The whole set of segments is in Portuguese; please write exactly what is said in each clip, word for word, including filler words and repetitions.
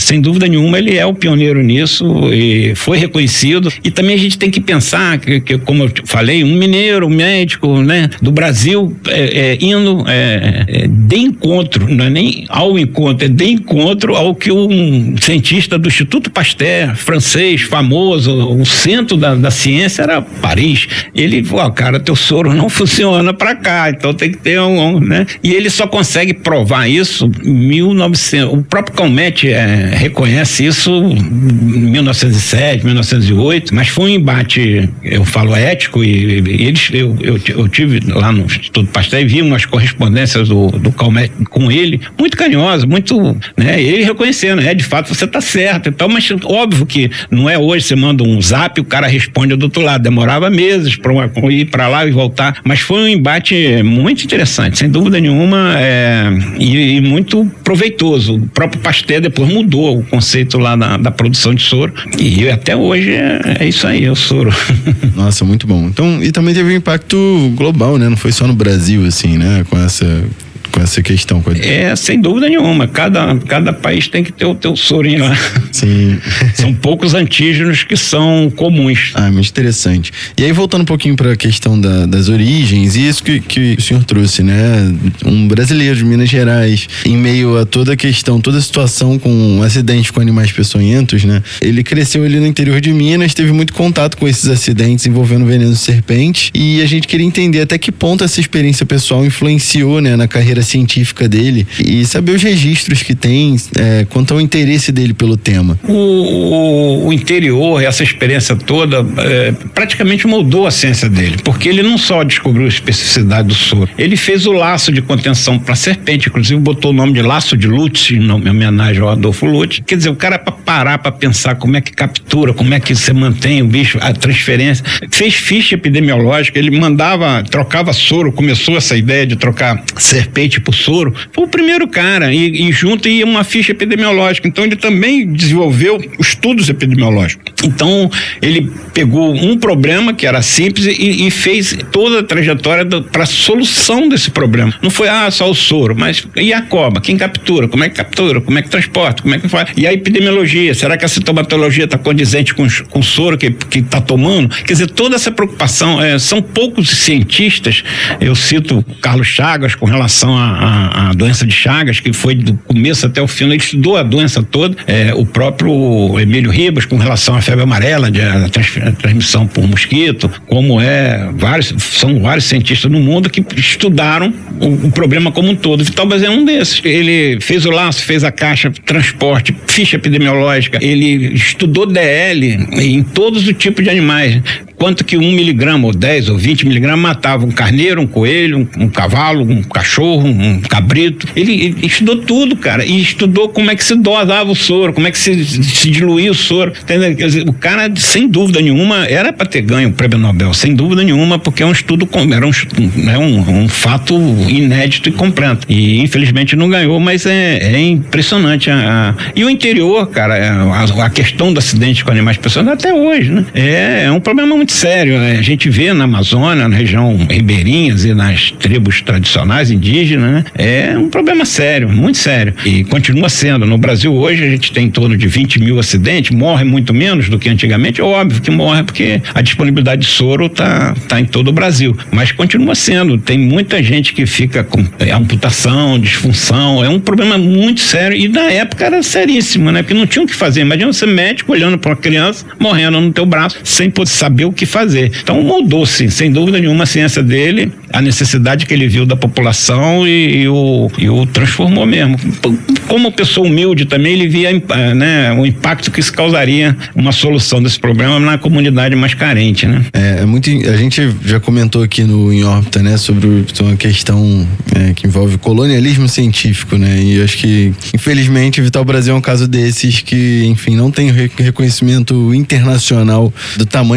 sem dúvida nenhuma, ele é o pioneiro nisso e foi reconhecido. E também a gente tem que pensar que, que como eu falei, um mineiro, um médico, né, do Brasil, é, é, indo é, é, de encontro, não é nem ao encontro, é de encontro ao que um cientista do Instituto Pasteur, francês, famoso, o centro da, da ciência era Paris. Ele falou, cara, teu soro não funciona para cá, então tem que ter um, né? E ele só consegue provar isso em mil e novecentos, o próprio Calmette é, reconhece isso em mil novecentos e sete, mil novecentos e oito, mas foi um embate, eu falo ético, e, e eles, eu, eu, eu tive lá no Instituto Pasteur e vi umas correspondências do, do Calmette com ele, muito carinhosa, muito, né, ele reconhecendo, é, de fato você tá certo, então, mas óbvio que não é hoje, você manda um zap e o cara responde do outro lado, demorava meses para ir para lá e voltar, mas foi um embate muito interessante, sem dúvida nenhuma, é, e, e muito proveitoso. O próprio Pasteur depois mudou o conceito lá da, da produção de soro, e até hoje é, é isso aí, é o soro. Nossa, muito bom. Então, e também teve um impacto global, né? Não foi só no Brasil, assim, né? Com essa... com essa questão. Com a... É, sem dúvida nenhuma. Cada, cada país tem que ter o teu sorinho lá. Sim. São poucos antígenos que são comuns. Ah, muito interessante. E aí, voltando um pouquinho para a questão da, das origens, e isso que, que o senhor trouxe, né? Um brasileiro de Minas Gerais, em meio a toda a questão, toda a situação com um acidente com animais peçonhentos, né? Ele cresceu ali no interior de Minas, teve muito contato com esses acidentes envolvendo veneno de serpente, e a gente queria entender até que ponto essa experiência pessoal influenciou, né, na carreira científica dele e saber os registros que tem, é, quanto ao interesse dele pelo tema. O, o, o interior, essa experiência toda, é, praticamente moldou a ciência dele, porque ele não só descobriu a especificidade do soro, ele fez o laço de contenção para serpente, inclusive botou o nome de laço de Lutz, em homenagem ao Adolfo Lutz. Quer dizer, o cara, para parar para pensar como é que captura, como é que você mantém o bicho, a transferência, fez ficha epidemiológica, ele mandava, trocava soro, começou essa ideia de trocar serpente por soro, foi o primeiro cara, e, e junto ia uma ficha epidemiológica, então ele também desenvolveu estudos epidemiológicos. Então ele pegou um problema que era simples e, e fez toda a trajetória para a solução desse problema. Não foi ah, só o soro, mas e a cobra? Quem captura? Como é que captura? Como é que transporta? Como é que faz? E a epidemiologia, será que a sintomatologia está condizente com, com o soro que que está tomando? Quer dizer, toda essa preocupação, é, são poucos cientistas, eu cito Carlos Chagas com relação a A, a doença de Chagas, que foi do começo até o fim, ele estudou a doença toda, é, o próprio Emílio Ribas com relação à febre amarela, de, a, trans, a transmissão por mosquito, como é, vários, são vários cientistas no mundo que estudaram o, o problema como um todo. Vital Bazé é um desses. Ele fez o laço, fez a caixa, transporte, ficha epidemiológica, ele estudou D L em todos os tipos de animais. Quanto que um miligrama, ou dez, ou vinte miligramas matava um carneiro, um coelho, um, um cavalo, um cachorro, um cabrito. Ele, ele estudou tudo, cara. E estudou como é que se dosava o soro, como é que se, se diluía o soro. Entendeu? Quer dizer, o cara, sem dúvida nenhuma, era para ter ganho o prêmio Nobel, sem dúvida nenhuma, porque é um estudo, era um, é um, um fato inédito e completo. E infelizmente não ganhou, mas é, é impressionante. A, a, e o interior, cara, a, a questão do acidente com animais peçonhentos até hoje, né? É, é um problema muito sério, né? A gente vê na Amazônia, na região ribeirinhas e nas tribos tradicionais indígenas, né? É um problema sério, muito sério, e continua sendo. No Brasil hoje a gente tem em torno de vinte mil acidentes, morre muito menos do que antigamente, é óbvio que morre porque a disponibilidade de soro tá, tá em todo o Brasil, mas continua sendo, tem muita gente que fica com é, amputação, disfunção, é um problema muito sério, e na época era seríssimo, né? Porque não tinha o que fazer. Imagina você médico olhando para uma criança morrendo no teu braço sem poder saber o que fazer. Então mudou-se, sem dúvida nenhuma, a ciência dele, a necessidade que ele viu da população e, e, o, e o transformou mesmo. Como pessoa humilde também, ele via, né, o impacto que isso causaria uma solução desse problema na comunidade mais carente, né? É, é muito, a gente já comentou aqui no Em Órbita, né, sobre uma questão é, que envolve colonialismo científico, né, e acho que, infelizmente, Vital Brasil é um caso desses que, enfim, não tem reconhecimento internacional do tamanho que deveria,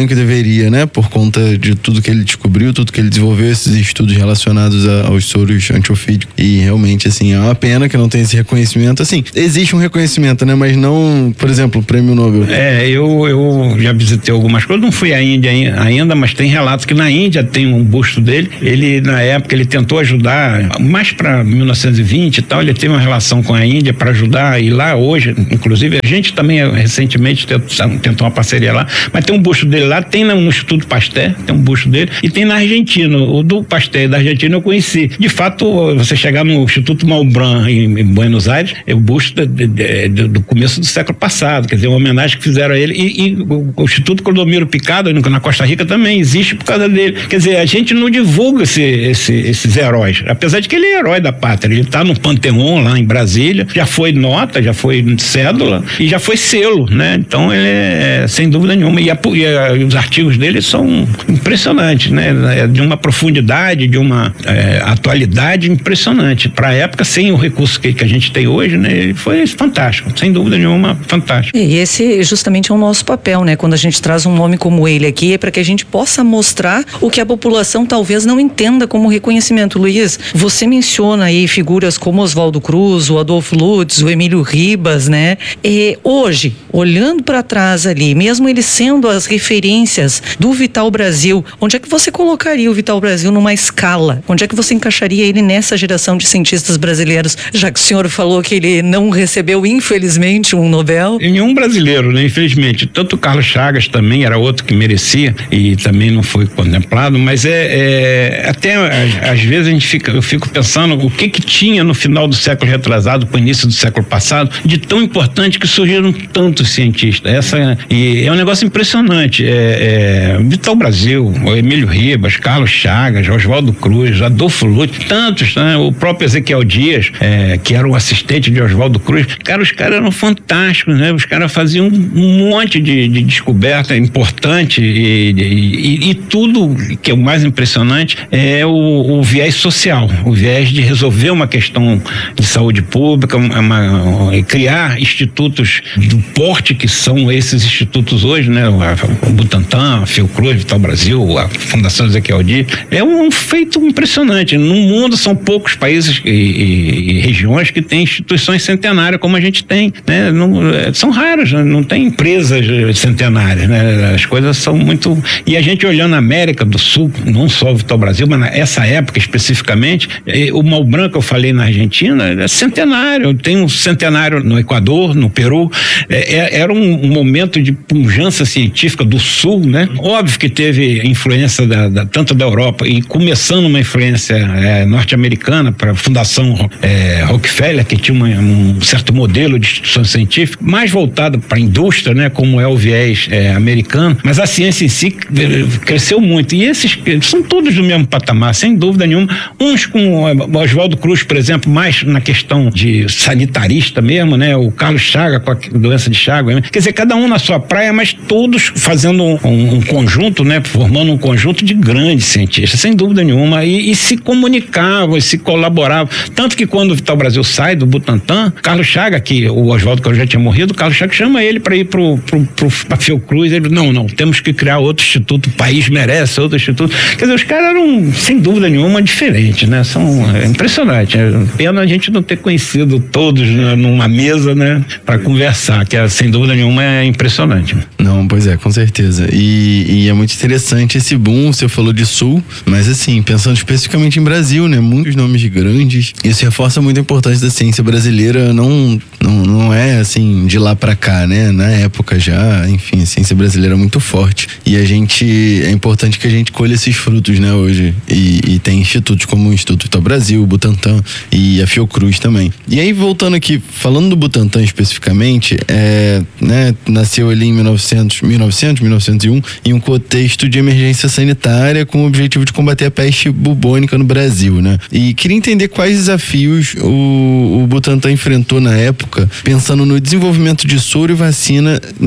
diria, né? Por conta de tudo que ele descobriu, tudo que ele desenvolveu, esses estudos relacionados a, aos soros antiofídicos. E realmente, assim, é uma pena que não tenha esse reconhecimento. Assim, existe um reconhecimento, né? Mas não, por exemplo, o Prêmio Nobel. É, eu, eu já visitei algumas coisas, não fui à Índia ainda, mas tem relatos que na Índia tem um busto dele. Ele, na época, ele tentou ajudar, mais para mil novecentos e vinte e tal, ele teve uma relação com a Índia para ajudar, e lá hoje, inclusive, a gente também recentemente tentou uma parceria lá, mas tem um busto dele lá, tem no Instituto Pasteur, tem um busto dele, e tem na Argentina, o do Pasteur da Argentina eu conheci. De fato, você chegar no Instituto Malbrán em, em Buenos Aires, é o busto de, de, de, do começo do século passado, quer dizer, uma homenagem que fizeram a ele, e, e o, o Instituto Clodomiro Picado, na Costa Rica, também existe por causa dele. Quer dizer, a gente não divulga esse, esse, esses heróis, apesar de que ele é herói da pátria, ele está no Panteão lá em Brasília, já foi nota, já foi cédula e já foi selo, né? Então ele é, sem dúvida nenhuma, e, a, e, a, e os artigos dele são impressionantes, né? É de uma profundidade, de uma é, atualidade impressionante. Para a época, sem o recurso que, que a gente tem hoje, né? Ele foi fantástico, sem dúvida nenhuma, fantástico. E esse justamente é o nosso papel, né? Quando a gente traz um nome como ele aqui, é para que a gente possa mostrar o que a população talvez não entenda como reconhecimento. Luiz, você menciona aí figuras como Oswaldo Cruz, o Adolfo Lutz, o Emílio Ribas, né? E hoje, olhando para trás ali, mesmo ele sendo as referências do Vital Brasil, onde é que você colocaria o Vital Brasil numa escala? Onde é que você encaixaria ele nessa geração de cientistas brasileiros? Já que o senhor falou que ele não recebeu, infelizmente, um Nobel. E nenhum brasileiro, né? Infelizmente. Tanto o Carlos Chagas também era outro que merecia e também não foi contemplado, mas é, é até às vezes a gente fica, eu fico pensando o que que tinha no final do século retrasado para o início do século passado de tão importante que surgiram tantos cientistas. Essa, e é um negócio impressionante. É, é, Vital Brasil, o Emílio Ribas, Carlos Chagas, Oswaldo Cruz, Adolfo Lutz, tantos, né? O próprio Ezequiel Dias, é, que era o assistente de Oswaldo Cruz. Cara, os caras eram fantásticos, né? Os caras faziam um monte de, de descoberta importante e, e, e tudo que é o mais impressionante é o, o viés social, o viés de resolver uma questão de saúde pública, uma, uma, criar institutos do porte que são esses institutos hoje, né? O, o Butantan, a Fiocruz, Vital Brasil, a Fundação Ezequiel Dias. É um feito impressionante. No mundo são poucos países e, e, e regiões que têm instituições centenárias como a gente tem, né? Não, são raros, não tem empresas centenárias, né? As coisas são muito... E a gente olhando a América do Sul, não só o Vital Brasil, mas nessa época especificamente, o Malbrán que eu falei na Argentina é centenário, tem um centenário no Equador, no Peru, é, era um, um momento de pujança científica do Sul, né? Óbvio que teve influência da, da, tanto da Europa e começando uma influência é, norte-americana para a Fundação é, Rockefeller, que tinha uma, um certo modelo de instituição científica, mais voltada para a indústria, né? Como é o viés é, americano, mas a ciência em si cresceu muito, e esses são todos do mesmo patamar, sem dúvida nenhuma, uns com o Oswaldo Cruz, por exemplo, mais na questão de sanitarista mesmo, né? O Carlos Chagas com a doença de Chagas, né? Quer dizer, cada um na sua praia, mas todos fazendo um, um, um conjunto, né? Formando um conjunto de grandes cientistas, sem dúvida nenhuma, e, e se comunicavam, e se colaboravam, tanto que quando o Vital Brasil sai do Butantan, Carlos Chagas, que o Oswaldo Cruz já tinha morrido, o Carlos Chagas chama ele para ir pro, pro, pro, pra Fiocruz, ele, não, não, temos que criar outro instituto, o país merece outro instituto. Quer dizer, os caras eram, sem dúvida nenhuma, diferentes, né? São é, impressionantes. É pena a gente não ter conhecido todos, né, numa mesa, né, para conversar, que é, sem dúvida nenhuma é impressionante. Não, pois é, com certeza. E, e é muito interessante esse boom, você falou de Sul, mas assim, pensando especificamente em Brasil, né? Muitos nomes grandes. Isso reforça muito a importância da ciência brasileira, não, não, não é assim, de lá pra cá, né? Na época já, enfim, a ciência brasileira é muito forte. E a gente, é importante que a gente colha esses frutos, né, hoje. E, e tem institutos como o Instituto Vital Brasil, o Butantan e a Fiocruz também. E aí, voltando aqui, falando do Butantan especificamente, é, né, nasceu ali em mil e novecentos, mil e novecentos, mil novecentos e um, em um contexto de emergência sanitária com o objetivo de combater a peste bubônica no Brasil, né? E queria entender quais desafios o, o Butantan enfrentou na época, pensando no desenvolvimento de soro e vacina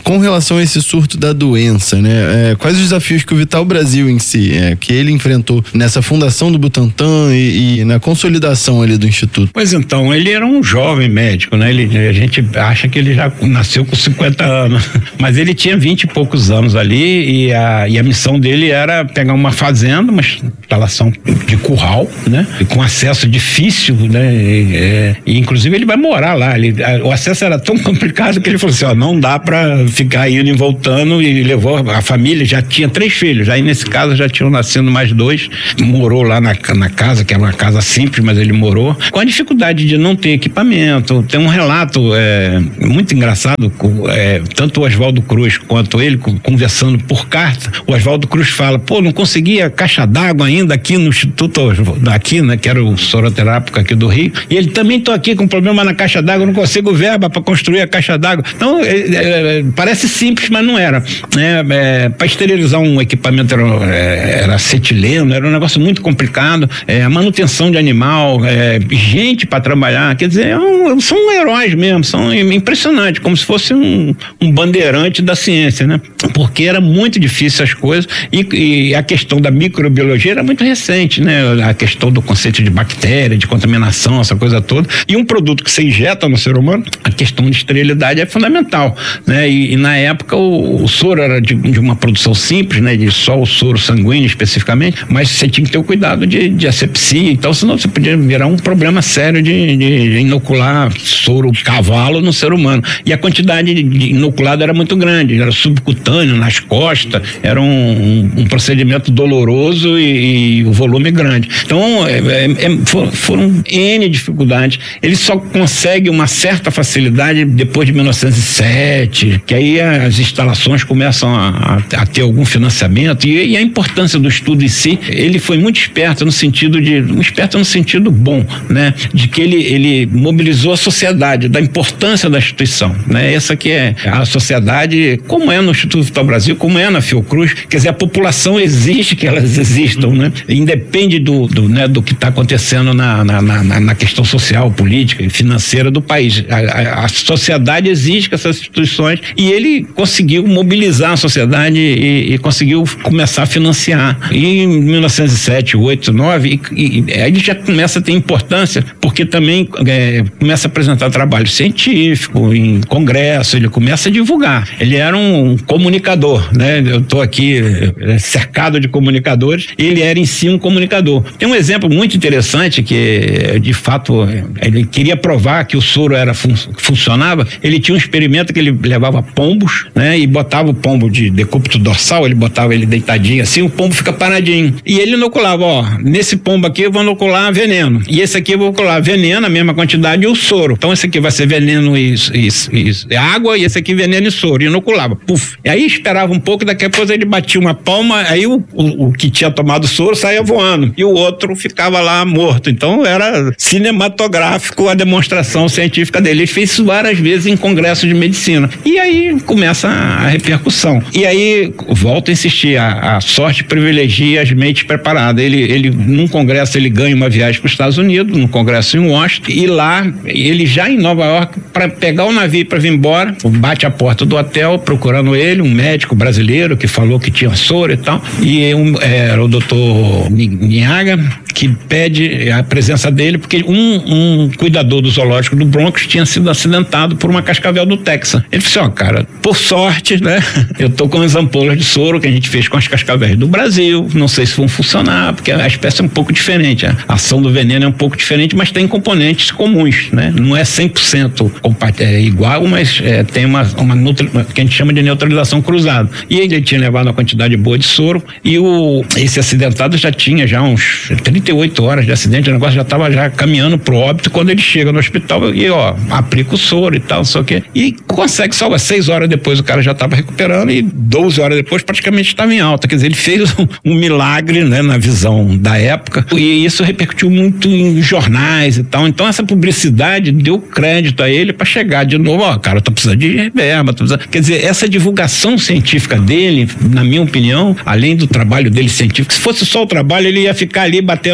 Com relação a esse surto da doença, né? É, quais os desafios que o Vital Brasil em si, é, que ele enfrentou nessa fundação do Butantan e, e na consolidação ali do Instituto? Pois então, ele era um jovem médico, né? Ele, a gente acha que ele já nasceu com cinquenta anos, mas ele tinha vinte e poucos anos ali e a, e a missão dele era pegar uma fazenda, uma instalação de curral, né? E com acesso difícil, né? E, é, e inclusive ele vai morar lá. Ele, a, o acesso era tão complicado que ele falou assim, ó, não dá para ficar indo e voltando, e levou a família, já tinha três filhos, aí nesse caso já tinham nascido mais dois, morou lá na, na casa, que era uma casa simples, mas ele morou, com a dificuldade de não ter equipamento. Tem um relato é, muito engraçado, é, tanto o Oswaldo Cruz quanto ele, conversando por carta, o Oswaldo Cruz fala, pô, não conseguia caixa d'água ainda aqui no Instituto, aqui, né, que era o soroterápico aqui do Rio, e ele também tô aqui com problema na caixa d'água, não consigo verba para construir a caixa d'água. Então, é, é, parece simples, mas não era, né? É, para esterilizar um equipamento era, era acetileno, era um negócio muito complicado, é, a manutenção de animal, é, gente para trabalhar, quer dizer, é um, são heróis mesmo, são impressionantes, como se fosse um, um bandeirante da ciência, né? Porque era muito difícil as coisas e, e a questão da microbiologia era muito recente, né? A questão do conceito de bactéria, de contaminação, essa coisa toda, e um produto que você injeta no ser humano, a questão de esterilidade é fundamental, né? E, e na época o, o soro era de, de uma produção simples, né? De só o soro sanguíneo especificamente, mas você tinha que ter o cuidado de, de asepsia, então senão você podia virar um problema sério de, de inocular soro cavalo no ser humano. E a quantidade de inoculado era muito grande, era subcutâneo, nas costas, era um, um, um procedimento doloroso e, e o volume grande. Então, é, é, é, foram, foram N dificuldades. Ele só consegue uma certa facilidade depois de mil novecentos e sete, que aí as instalações começam a, a, a ter algum financiamento e, e a importância do estudo em si. Ele foi muito esperto no sentido de, um esperto no sentido bom, né? De que ele, ele mobilizou a sociedade, da importância da instituição, né? Essa que é a sociedade, como é no Instituto Vital Brasil, como é na Fiocruz, quer dizer, a população exige que elas existam, né? Independe do, do, né, do que está acontecendo na, na, na, na questão social, política e financeira do país. A, a, a sociedade exige que essas instituições, e ele conseguiu mobilizar a sociedade e, e conseguiu começar a financiar. E em mil novecentos e sete, oito, nove, e, e, aí ele já começa a ter importância, porque também é, começa a apresentar trabalho científico em congresso, ele começa a divulgar. Ele era um, um comunicador, né? Eu estou aqui é, cercado de comunicadores, ele era em si um comunicador. Tem um exemplo muito interessante que, de fato, ele queria provar que o soro era fun- funcionava. Ele tinha um experimento que ele levava pombos, né? E botava o pombo de decúbito dorsal, ele botava ele deitadinho assim, o pombo fica paradinho. E ele inoculava, ó, nesse pombo aqui eu vou inocular veneno, e esse aqui eu vou inocular veneno, a mesma quantidade, e o soro. Então esse aqui vai ser veneno e, e, e água, e esse aqui veneno e soro. E inoculava, puf. E aí esperava um pouco, daqui a pouco ele batia uma palma, aí o, o, o que tinha tomado soro saía voando, e o outro ficava lá morto. Então era cinematográfico a demonstração científica dele. Ele fez isso várias vezes em congressos de medicina. E aí começa a repercussão. E aí, volto a insistir, a, a sorte privilegia as mentes preparadas. Ele, ele, num congresso, ele ganha uma viagem para os Estados Unidos, num congresso em Washington, e lá, ele já em Nova York, para pegar o navio para vir embora, bate a porta do hotel procurando ele, um médico brasileiro que falou que tinha soro e tal, e um, era o doutor Niaga, que pede a presença dele, porque um, um cuidador do zoológico do Bronx tinha sido acidentado por uma cascavel do Texas. Ele disse, ó, cara, por sorte, né, eu tô com as ampolas de soro que a gente fez com as cascavéis do Brasil, não sei se vão funcionar, porque a espécie é um pouco diferente, a ação do veneno é um pouco diferente, mas tem componentes comuns, né, não é cem por cento é, igual, mas é, tem uma, uma, uma que a gente chama de neutralização cruzada. E ele tinha levado uma quantidade boa de soro, e o, esse acidentado já tinha já uns trinta e oito horas de acidente, o negócio já estava já caminhando pro óbito. Quando ele chega no hospital e ó, aplica o soro e tal, não sei o quê, e consegue salvar. Seis horas depois o cara já estava recuperando, e doze horas depois praticamente estava em alta. Quer dizer, ele fez um, um milagre, né, na visão da época, e isso repercutiu muito em jornais e tal. Então essa publicidade deu crédito a ele para chegar de novo, ó, cara, tô precisando de verba, tô precisando... Quer dizer, essa divulgação científica dele, na minha opinião, além do trabalho dele científico, se fosse só o trabalho, ele ia ficar ali batendo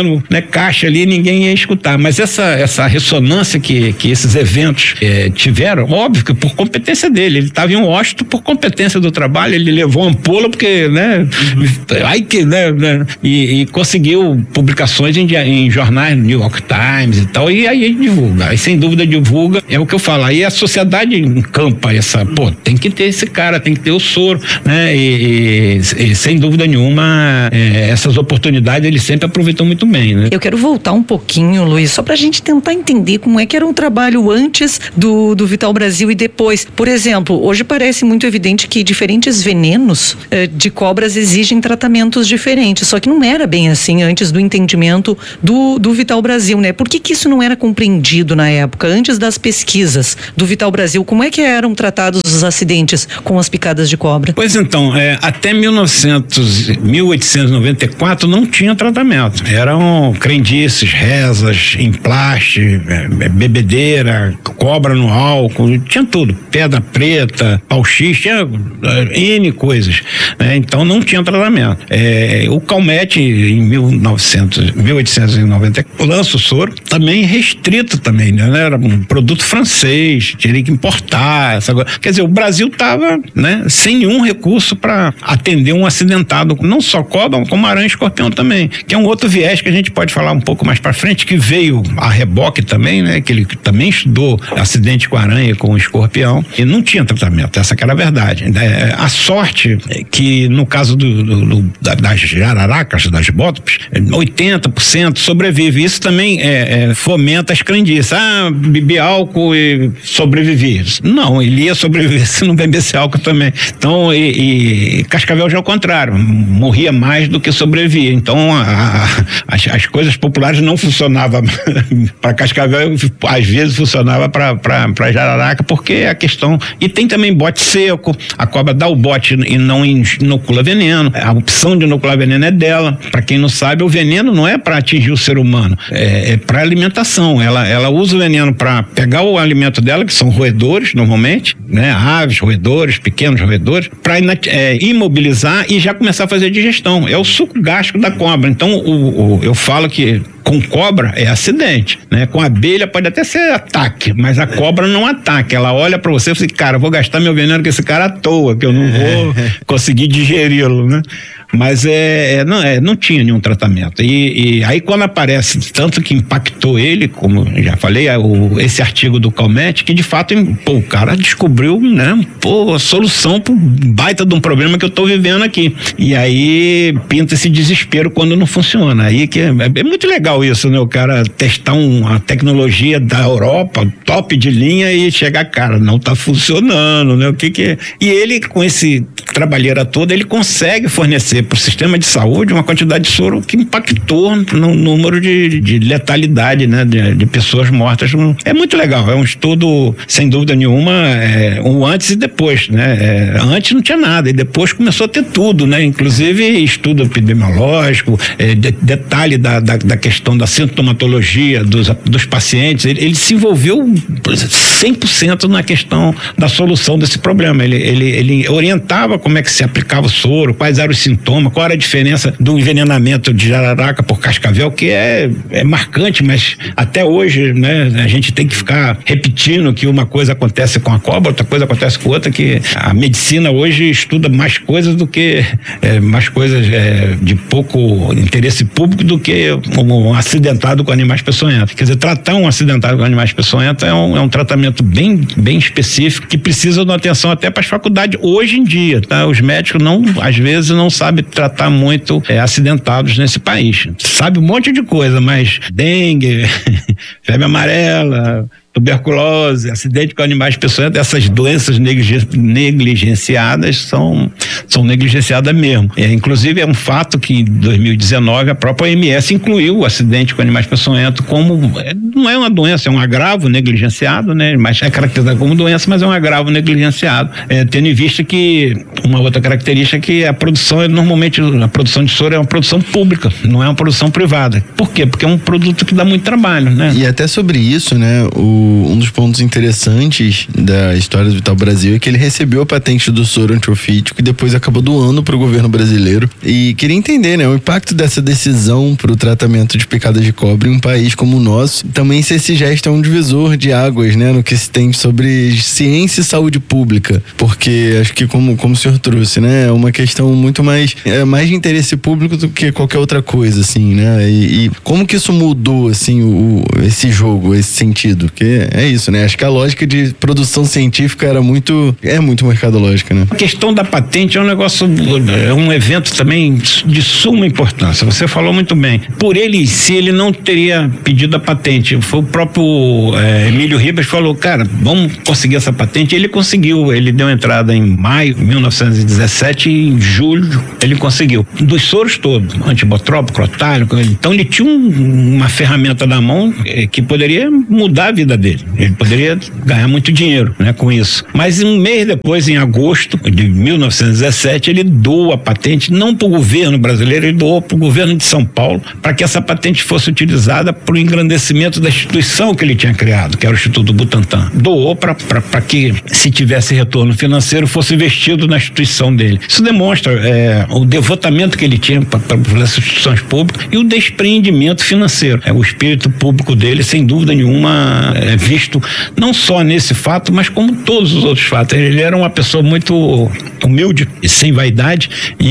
fazendo, né, caixa ali, ninguém ia escutar. Mas essa, essa ressonância que, que esses eventos é, tiveram, óbvio que por competência dele, ele estava em Washington por competência do trabalho, ele levou ampola porque, né, uhum. aí que, né, né e, e conseguiu publicações em, em jornais, New York Times e tal, e aí divulga, aí sem dúvida divulga, é o que eu falo, aí a sociedade encampa essa, pô, tem que ter esse cara, tem que ter o soro, né, e, e, e sem dúvida nenhuma, é, essas oportunidades ele sempre aproveitou muito bem, né. Eu quero voltar um pouquinho, Luiz, só pra gente tentar entender como é que era um trabalho antes do, do Vital Brasil e depois. Por exemplo, hoje parece muito evidente que diferentes venenos eh, de cobras exigem tratamentos diferentes, só que não era bem assim antes do entendimento do, do Vital Brasil, né? Por que que isso não era compreendido na época, antes das pesquisas do Vital Brasil? Como é que eram tratados os acidentes com as picadas de cobra? Pois então, é, até mil e oitocentos e noventa e quatro não tinha tratamento. Eram crendices, rezas, emplaste, é, bebedeira, cobra no álcool, tinha tudo. Pedra preta, pau-x, tinha é, N coisas, né? Então não tinha tratamento. É, o Calmette, em mil e oitocentos e noventa, lança o soro, também restrito também, né? Era um produto francês, teria que importar, essa coisa. Quer dizer, o Brasil estava, né, sem nenhum recurso para atender um acidentado, não só cobra, como aranha e escorpião também, que é um outro viés que a gente pode falar um pouco mais para frente, que veio a reboque também, né? Que ele também estudou acidente com aranha e com escorpião, e não tinha tratamento, essa que era a verdade. É, a sorte é que no caso do, do, do, das jararacas, das bótopes, oitenta por cento sobrevive. Isso também é, é, fomenta as crendices. Ah, bebi álcool e sobrevivi. Não, ele ia sobreviver se não bebesse álcool também. Então, e, e Cascavel já é o contrário, morria mais do que sobrevivia. Então, a, a, as, as coisas populares não funcionavam para Cascavel, às vezes funcionava para jararaca, porque é a questão. E tem também bote seco, a cobra dá o bote e não inocula veneno. A opção de inocular veneno é dela. Para quem não sabe, o veneno não é para atingir o ser humano, é, é para alimentação. Ela, ela usa o veneno para pegar o alimento dela, que são roedores normalmente, né? Aves, roedores, pequenos roedores, para é, imobilizar e já começar a fazer digestão. É o suco gástrico da cobra. Então, o, o, eu falo que com cobra é acidente, né? Com abelha pode até ser ataque, mas a cobra não ataca. Ela olha pra você e fala assim, cara, eu vou gastar meu veneno com esse cara à toa, que eu não vou conseguir digeri-lo, né? Mas é, é, não, é, não tinha nenhum tratamento. E, e aí quando aparece, tanto que impactou ele, como já falei, o, esse artigo do Calmette, que de fato, pô, o cara descobriu, né, pô, a solução pro baita de um problema que eu tô vivendo aqui. E aí pinta esse desespero quando não funciona. Aí que é, é muito legal isso, né? O cara testar um, uma tecnologia da Europa, top de linha, e chegar, cara, não tá funcionando, né? O que que é? E ele, com esse trabalheira toda, ele consegue fornecer para o sistema de saúde uma quantidade de soro que impactou no número de, de letalidade, né, de, de pessoas mortas. É muito legal, é um estudo sem dúvida nenhuma, é, um antes e depois, né? É, antes não tinha nada e depois começou a ter tudo, né? Inclusive estudo epidemiológico, é, de, detalhe da, da, da questão da sintomatologia dos, dos pacientes. Ele, ele se envolveu cem por cento na questão da solução desse problema. Ele, ele, ele orientava como é que se aplicava o soro, quais eram os sintomas, qual era a diferença do envenenamento de jararaca por cascavel, que é, é marcante, mas até hoje, né, a gente tem que ficar repetindo que uma coisa acontece com a cobra, outra coisa acontece com outra, que a medicina hoje estuda mais coisas do que é, mais coisas é, de pouco interesse público do que um, um acidentado com animais peçonhentos. Quer dizer, tratar um acidentado com animais peçonhentos é um, é um tratamento bem, bem específico que precisa de uma atenção até para as faculdades hoje em dia, tá? Os médicos não, às vezes não sabem tratar muito é, acidentados nesse país. Sabe um monte de coisa, mas dengue, febre amarela, tuberculose, acidente com animais peçonhentos, essas doenças negligenciadas são, são negligenciadas mesmo. É, inclusive é um fato que em dois mil e dezenove a própria O M S incluiu o acidente com animais peçonhentos como, não é uma doença, é um agravo negligenciado, né? Mas é caracterizado como doença, mas é um agravo negligenciado. É, tendo em vista que uma outra característica é que a produção é normalmente, a produção de soro é uma produção pública, não é uma produção privada. Por quê? Porque é um produto que dá muito trabalho, né? E até sobre isso, né, o um dos pontos interessantes da história do Vital Brasil é que ele recebeu a patente do soro antiofídico e depois Científicos acabou doando para o governo brasileiro. E queria entender, né, o impacto dessa decisão para o tratamento de picadas de cobre em um país como o nosso. Também se esse gesto é um divisor de águas, né, no que se tem sobre ciência e saúde pública. Porque acho que, como, como o senhor trouxe, né, é uma questão muito mais, é mais de interesse público do que qualquer outra coisa, assim, né? E, e como que isso mudou, assim, o, esse jogo, esse sentido? Porque é isso, né? Acho que a lógica de produção científica era muito, é muito mercadológica, né? A questão da patente é um negócio, é um evento também de suma importância. Você falou muito bem. Por ele em si, ele não teria pedido a patente. Foi o próprio é, Emílio Ribas que falou, cara, vamos conseguir essa patente. Ele conseguiu, ele deu entrada em maio de mil novecentos e dezessete e em julho ele conseguiu. Dos soros todos, antibotrópico, crotálico, então ele tinha um, uma ferramenta na mão é, que poderia mudar a vida dele. Ele poderia ganhar muito dinheiro, né, com isso. Mas um mês depois, em agosto de mil novecentos e dezessete, ele doou a patente, não para o governo brasileiro, ele doou para o governo de São Paulo, para que essa patente fosse utilizada para o engrandecimento da instituição que ele tinha criado, que era o Instituto Butantan. Doou para que, se tivesse retorno financeiro, fosse investido na instituição dele. Isso demonstra é, o devotamento que ele tinha para as instituições públicas e o desprendimento financeiro. É, o espírito público dele, sem dúvida nenhuma, é visto não só nesse fato, mas como todos os outros fatos. Ele era uma pessoa muito humilde e sem vaidade,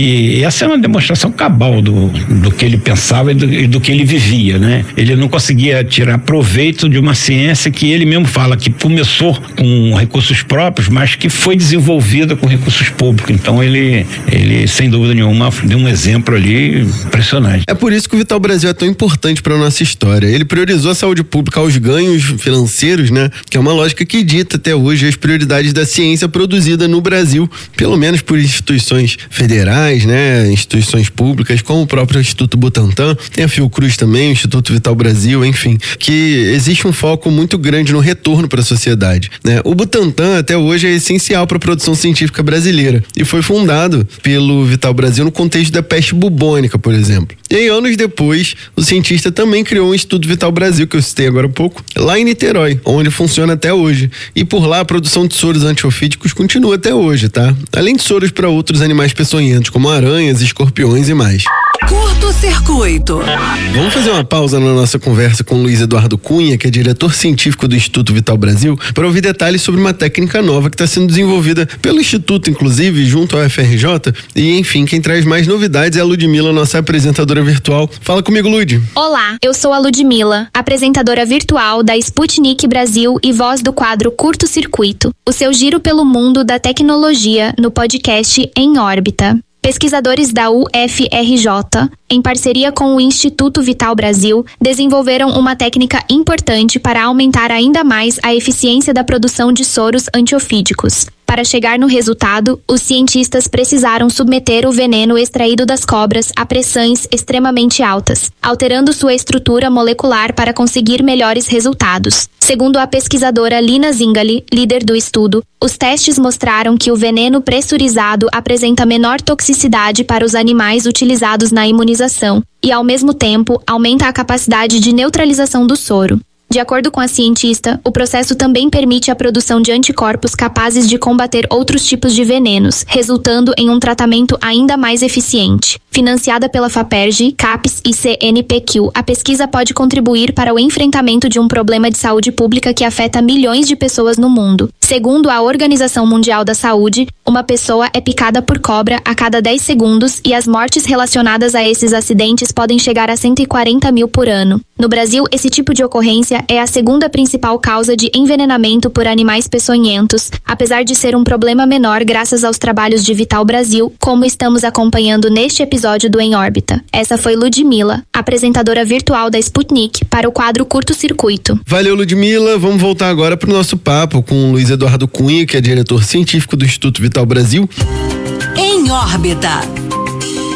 e essa é uma demonstração cabal do, do que ele pensava e do, e do que ele vivia, né? Ele não conseguia tirar proveito de uma ciência que ele mesmo fala que começou com recursos próprios, mas que foi desenvolvida com recursos públicos. Então ele, ele sem dúvida nenhuma, deu um exemplo ali impressionante. É por isso que o Vital Brasil é tão importante para nossa história. Ele priorizou a saúde pública aos ganhos financeiros, né? Que é uma lógica que dita até hoje as prioridades da ciência produzida no Brasil, pelo menos por instituições federais, né? Instituições públicas, como o próprio Instituto Butantan, tem a Fiocruz também, o Instituto Vital Brasil, enfim, que existe um foco muito grande no retorno para a sociedade, né? O Butantan até hoje é essencial para a produção científica brasileira e foi fundado pelo Vital Brasil no contexto da peste bubônica, por exemplo. E aí, anos depois, o cientista também criou o Instituto Vital Brasil, que eu citei agora há pouco, lá em Niterói, onde funciona até hoje. E por lá, a produção de soros antiofídicos continua até hoje, tá? Além de soros para outros animais peçonhentos, como aranhas, escorpiões e mais. Curto-circuito. Vamos fazer uma pausa na nossa conversa com o Luiz Eduardo Cunha, que é diretor científico do Instituto Vital Brasil, para ouvir detalhes sobre uma técnica nova que está sendo desenvolvida pelo Instituto, inclusive, junto ao F R J. E, enfim, quem traz mais novidades é a Ludmila, nossa apresentadora virtual. Fala comigo, Lud. Olá, eu sou a Ludmila, apresentadora virtual da Sputnik Brasil e voz do quadro Curto Circuito, o seu giro pelo mundo da tecnologia no podcast Em Órbita. Pesquisadores da U F R J, em parceria com o Instituto Vital Brasil, desenvolveram uma técnica importante para aumentar ainda mais a eficiência da produção de soros antiofídicos. Para chegar no resultado, os cientistas precisaram submeter o veneno extraído das cobras a pressões extremamente altas, alterando sua estrutura molecular para conseguir melhores resultados. Segundo a pesquisadora Lina Zingali, líder do estudo, os testes mostraram que o veneno pressurizado apresenta menor toxicidade para os animais utilizados na imunização e, ao mesmo tempo, aumenta a capacidade de neutralização do soro. De acordo com a cientista, o processo também permite a produção de anticorpos capazes de combater outros tipos de venenos, resultando em um tratamento ainda mais eficiente. Financiada pela FAPERJ, CAPES e C N P Q, a pesquisa pode contribuir para o enfrentamento de um problema de saúde pública que afeta milhões de pessoas no mundo. Segundo a Organização Mundial da Saúde, uma pessoa é picada por cobra a cada dez segundos e as mortes relacionadas a esses acidentes podem chegar a cento e quarenta mil por ano. No Brasil, esse tipo de ocorrência é a segunda principal causa de envenenamento por animais peçonhentos, apesar de ser um problema menor graças aos trabalhos de Vital Brasil, como estamos acompanhando neste episódio do Em Órbita. Essa foi Ludmila, apresentadora virtual da Sputnik, para o quadro Curto Circuito. Valeu, Ludmila. Vamos voltar agora para o nosso papo com o Luiz Eduardo Cunha, que é diretor científico do Instituto Vital Brasil. Em Órbita.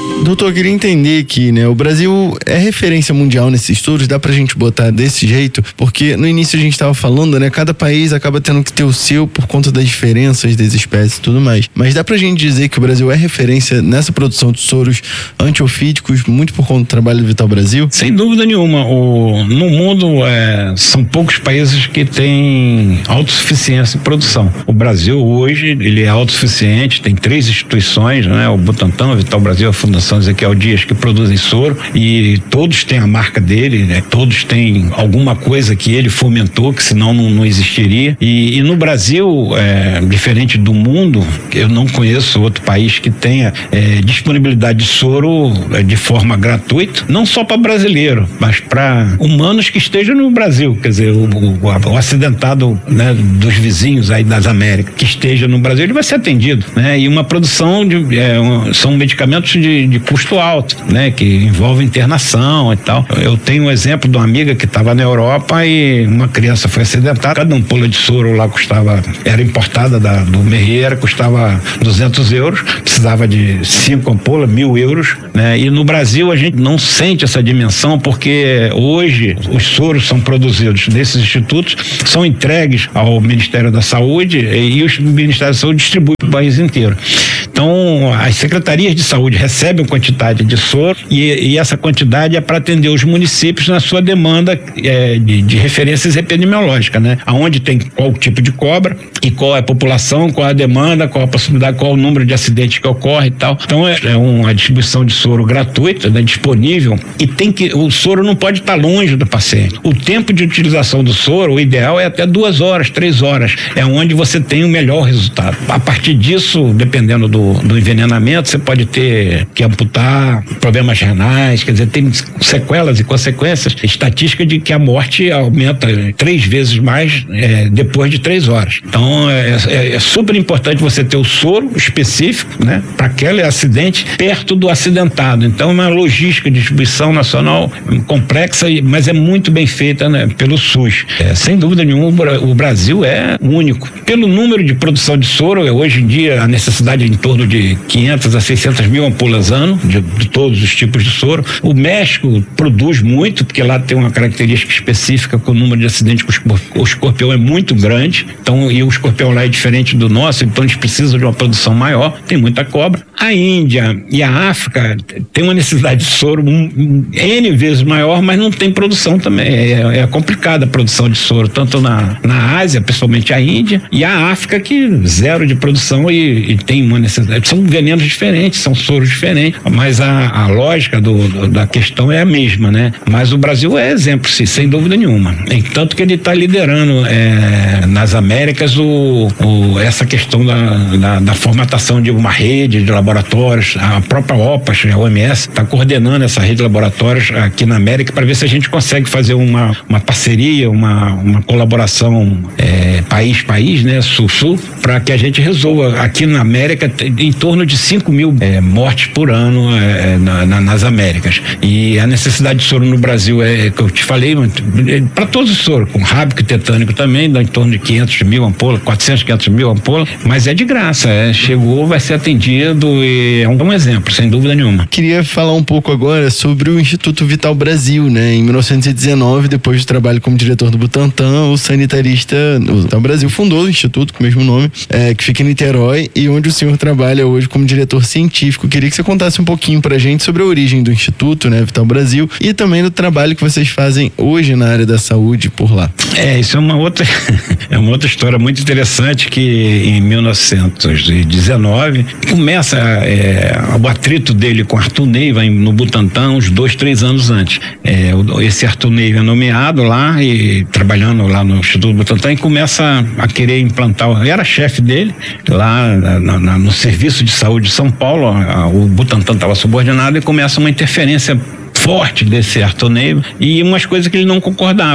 Doutor, eu queria entender aqui, né? O Brasil é referência mundial nesses touros, dá pra gente botar desse jeito? Porque no início a gente tava falando, né? Cada país acaba tendo que ter o seu por conta das diferenças das espécies e tudo mais. Mas dá pra gente dizer que o Brasil é referência nessa produção de soros antiofídicos, muito por conta do trabalho do Vital Brasil? Sem dúvida nenhuma. O, no mundo, é, são poucos países que têm autossuficiência em produção. O Brasil hoje, ele é autossuficiente, tem três instituições, né? O Butantan, o Vital Brasil, a Fundação Ezequiel Dias, que produzem soro, e todos têm a marca dele, né? Todos têm alguma coisa que ele fomentou, que senão não, não existiria. E, e no Brasil, é, diferente do mundo, eu não conheço outro país que tenha é, disponibilidade de soro é, de forma gratuita, não só para brasileiro, mas para humanos que estejam no Brasil, quer dizer, o, o, o acidentado, né, dos vizinhos aí das Américas, que esteja no Brasil, ele vai ser atendido, né? E uma produção de, é, um, são medicamentos de, de custo alto, né? Que envolve internação e tal. Eu tenho um exemplo de uma amiga que estava na Europa e uma criança foi acidentada, cada ampola de soro lá custava, era importada da, do Merriera, custava duzentos euros, precisava de cinco ampolas, mil euros, né? E no Brasil a gente não sente essa dimensão porque hoje os soros são produzidos nesses institutos, são entregues ao Ministério da Saúde e, e o Ministério da Saúde distribui para o país inteiro. Então, as secretarias de saúde recebem quantidade de soro e, e essa quantidade é para atender os municípios na sua demanda é, de, de referências epidemiológicas, né? Aonde tem qual tipo de cobra e qual é a população, qual é a demanda, qual a possibilidade, qual o número de acidentes que ocorre e tal. Então, é, é uma distribuição de soro gratuita, né, disponível, e tem que, o soro não pode estar longe do paciente. O tempo de utilização do soro, o ideal é até duas horas, três horas. É onde você tem o melhor resultado. A partir disso, dependendo do, do envenenamento, você pode ter que amputar, problemas renais, quer dizer, tem sequelas e consequências. Estatística de que a morte aumenta três vezes mais é, depois de três horas. Então, é, é, é super importante você ter o soro específico, né, para aquele acidente perto do acidentado. Então, é uma logística de distribuição nacional complexa, mas é muito bem feita, né, pelo SUS. É, sem dúvida nenhuma, o Brasil é único. Pelo número de produção de soro, hoje em dia a necessidade é em torno de quinhentas a seiscentas mil ampolas ano, de, de todos os tipos de soro. O México produz muito, porque lá tem uma característica específica com o número de acidentes com o escorpião é muito grande, então, e o escorpião lá é diferente do nosso, então eles precisam de uma produção maior, tem muita cobra. A Índia e a África tem uma necessidade de soro um, um, N vezes maior, mas não tem produção também, é, é complicada a produção de soro, tanto na, na Ásia, principalmente a Índia, e a África, que zero de produção e, e tem uma necessidade, são venenos diferentes, são soros diferentes, mas a, a lógica do, do, da questão é a mesma, né? Mas o Brasil é exemplo, sim, sem dúvida nenhuma, e tanto que ele está liderando é, nas Américas o, o, essa questão da, da, da formatação de uma rede de laboratórios. A própria OPAS, a O M S, está coordenando essa rede de laboratórios aqui na América para ver se a gente consegue fazer uma, uma parceria, uma, uma colaboração é, país-país, né, sul-sul, para que a gente resolva aqui na América em torno de cinco mil é, mortes por ano é, na, na, nas Américas. E a necessidade de soro no Brasil é, que eu te falei, é, para todos os soros, com rábico e tetânico também, dá em torno de quinhentos mil ampolas, quatrocentos, quinhentos mil ampolas, mas é de graça, é, chegou, vai ser atendido e é um, um exemplo, sem dúvida nenhuma. Queria falar um pouco agora sobre o Instituto Vital Brasil, né? Em mil novecentos e dezenove, depois do trabalho como diretor do Butantan, o sanitarista, o Vital Brasil fundou o instituto com o mesmo nome, é, que fica em Niterói, e onde o senhor trabalha hoje como diretor científico. Queria que você contasse um pouquinho pra gente sobre a origem do instituto, né, Vital Brasil, e também do trabalho que vocês fazem hoje na área da saúde por lá. É, isso é uma outra é uma outra história muito interessante, que em mil novecentos e dezenove começa é, o atrito dele com Arthur Neiva no Butantan uns dois, três anos antes. É, esse Arthur Neiva é nomeado lá e trabalhando lá no Instituto Butantan e começa a querer implantar, era chefe dele lá na, na, no Serviço de Saúde de São Paulo, a, o Butantan estava subordinado, e começa uma interferência forte desse Arthur Neiva e umas coisas que ele não concordava.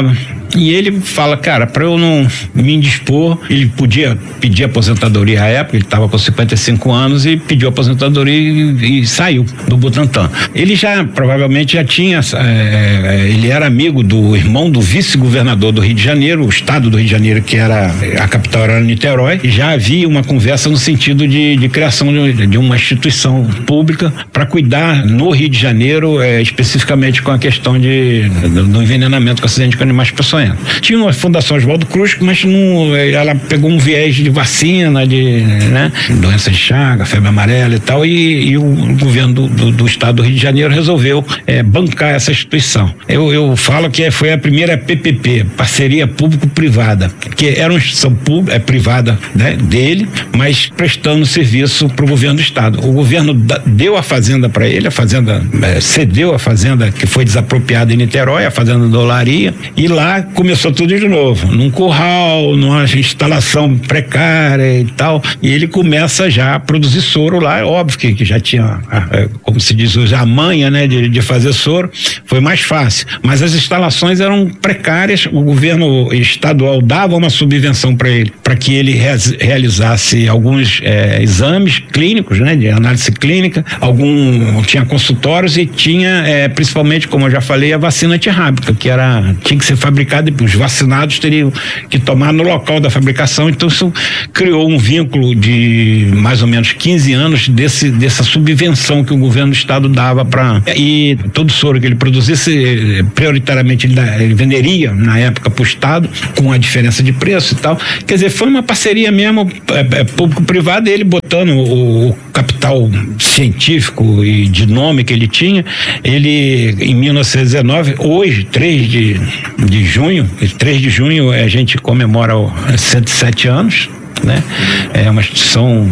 E ele fala, cara, para eu não me indispor, ele podia pedir aposentadoria à época, ele estava com cinquenta e cinco anos e pediu aposentadoria e, e saiu do Butantan. Ele já, provavelmente já tinha, é, ele era amigo do irmão do vice-governador do Rio de Janeiro, o estado do Rio de Janeiro, que era, a capital era Niterói, e já havia uma conversa no sentido de, de criação de, de uma instituição pública para cuidar no Rio de Janeiro, é, especificamente com a questão de, do, do envenenamento com acidente com animais peçonhentos. Tinha uma Fundação Oswaldo Cruz, mas não, ela pegou um viés de vacina, de, né, doença de Chagas, febre amarela e tal, e, e o governo do, do, do estado do Rio de Janeiro resolveu é, bancar essa instituição. Eu, eu falo que foi a primeira P P P, parceria público-privada, que era uma instituição pública, é, privada, né, dele, mas prestando serviço para o governo do estado. O governo da, deu a fazenda para ele, a fazenda é, cedeu a fazenda que foi desapropriada em Niterói, a fazenda do Olaria, e lá começou tudo de novo, num curral, numa instalação precária e tal, e ele começa já a produzir soro lá, é óbvio que, que já tinha, como se diz hoje, a manha, né, de, de fazer soro, foi mais fácil, mas as instalações eram precárias, o governo estadual dava uma subvenção para ele, para que ele re realizasse alguns é, exames clínicos, né, de análise clínica, algum, tinha consultórios e tinha, é, principalmente, como eu já falei, a vacina antirrábica, que era, tinha que ser fabricada e os vacinados teriam que tomar no local da fabricação, então isso criou um vínculo de mais ou menos quinze anos desse, dessa subvenção que o governo do estado dava para, e todo soro que ele produzisse, prioritariamente ele, ele venderia na época para o estado, com a diferença de preço e tal, quer dizer, foi uma parceria mesmo é, é, público-privada, ele botando o, o capital científico e de nome que ele tinha, ele em mil novecentos e dezenove, hoje, três de junho, três de junho a gente comemora cento e sete anos, né? É uma instituição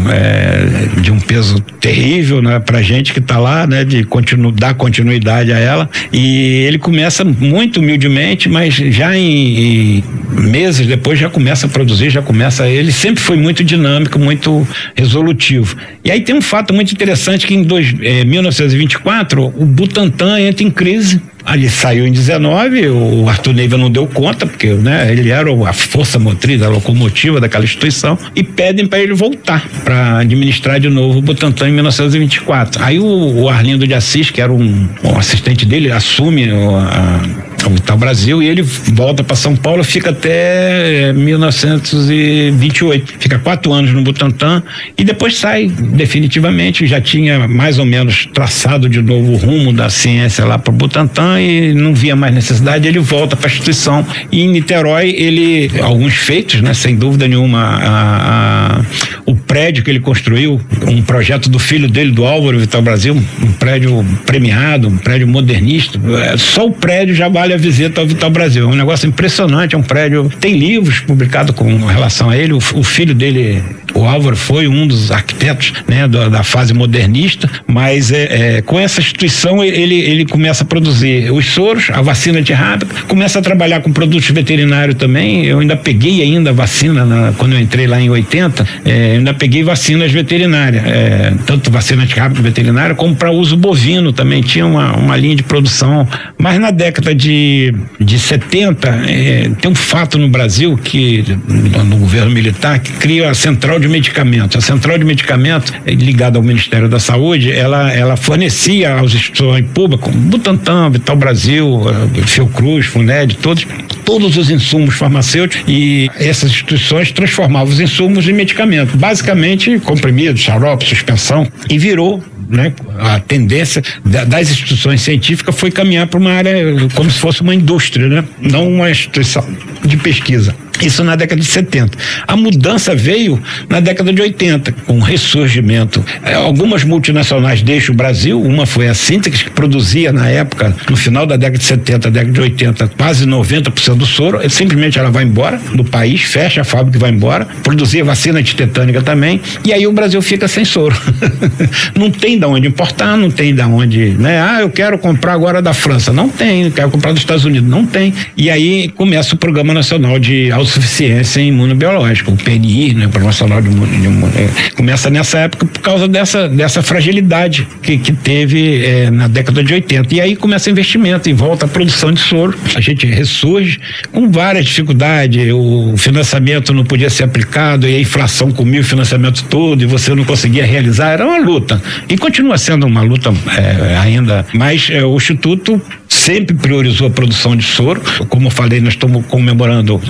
é, de um peso terrível, né, pra gente que está lá, né, de continu, dar continuidade a ela, e ele começa muito humildemente, mas já em, em meses depois já começa a produzir, já começa, ele sempre foi muito dinâmico, muito resolutivo. E aí tem um fato muito interessante que em dois, é, mil novecentos e vinte e quatro o Butantan entra em crise. Ele saiu em dezenove, o Arthur Neiva não deu conta, porque, né, ele era a força motriz, a locomotiva daquela instituição, e pedem para ele voltar para administrar de novo o Butantan em mil novecentos e vinte e quatro. Aí o, o Arlindo de Assis, que era um, um assistente dele, assume a, a, o Vital Brasil e ele volta para São Paulo, fica até mil novecentos e vinte e oito. Fica quatro anos no Butantan e depois sai definitivamente. Já tinha mais ou menos traçado de novo o rumo da ciência lá para o Butantan e não via mais necessidade, ele volta para a instituição. E em Niterói, ele, alguns feitos, né, sem dúvida nenhuma, a, a, o prédio que ele construiu, um projeto do filho dele, do Álvaro Vital Brasil, um prédio premiado, um prédio modernista, só o prédio já vale a visita ao Vital Brasil. É um negócio impressionante, é um prédio, tem livros publicados com relação a ele, o, o filho dele, o Álvaro, foi um dos arquitetos, né, da, da fase modernista, mas é, é, com essa instituição ele, ele começa a produzir os soros, a vacina antirrábica, começa a trabalhar com produtos veterinários também. Eu ainda peguei ainda vacina, na, quando eu entrei lá em oitenta, é, eu ainda peguei vacinas veterinárias, é, tanto vacina antirrábica veterinária como para uso bovino também, tinha uma, uma linha de produção. Mas na década de, de setenta, é, tem um fato no Brasil que, no governo militar, que cria a central de medicamentos. A central de medicamentos, ligada ao Ministério da Saúde, ela, ela fornecia aos instituições públicas, como Butantan, Vital Brasil, Fiocruz, Funed, todos, todos os insumos farmacêuticos, e essas instituições transformavam os insumos em medicamentos, basicamente comprimidos, xarope, suspensão, e virou, né, a tendência das instituições científicas foi caminhar para uma área como se fosse uma indústria, né, não uma instituição de pesquisa. Isso na década de setenta. A mudança veio na década de oitenta, com o ressurgimento. Algumas multinacionais deixam o Brasil, uma foi a Sintex, que produzia na época, no final da década de setenta, década de oitenta, quase noventa por cento do soro, simplesmente ela vai embora do país, fecha a fábrica e vai embora, produzia vacina antitetânica também, e aí o Brasil fica sem soro. Não tem tem de onde importar, não tem de onde, né? Ah, eu quero comprar agora da França. Não tem, eu quero comprar dos Estados Unidos. Não tem. E aí começa o Programa Nacional de Autossuficiência Imunobiológica, o P N I, né? O Programa Nacional de Imunobiológica. Começa nessa época por causa dessa, dessa fragilidade que, que teve é, na década de oitenta. E aí começa investimento e volta a produção de soro. A gente ressurge com várias dificuldades. O financiamento não podia ser aplicado e a inflação comia o financiamento todo e você não conseguia realizar. Era uma luta. E continua sendo uma luta é, ainda. Mas é, o Instituto sempre priorizou a produção de soro. Como eu falei, nós estamos comemorando